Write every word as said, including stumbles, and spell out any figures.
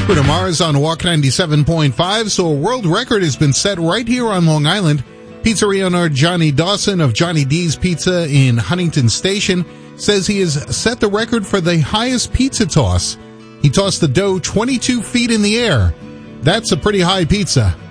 Bruno Mars on Walk ninety-seven point five. So a world record has been set right here on Long Island. Pizzeria owner Johnny Dawson of Johnny D's Pizza in Huntington Station says he has set the record for the highest pizza toss. He tossed the dough twenty-two feet in the air. That's a pretty high pizza.